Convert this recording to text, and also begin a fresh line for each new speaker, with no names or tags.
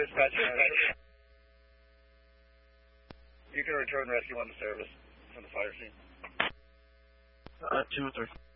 Dispatch. You can return rescue on the service from the fire scene.
2 and 3.